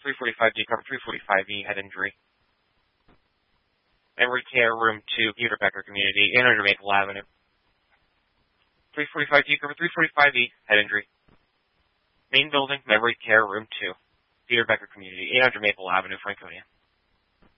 345G cover 345E, head injury. Memory care, room 2, Peter Becker Community, 800 Maple Avenue. 345G cover 345E, head injury. Main building, memory care, room 2, Peter Becker Community, 800 Maple Avenue, Franconia.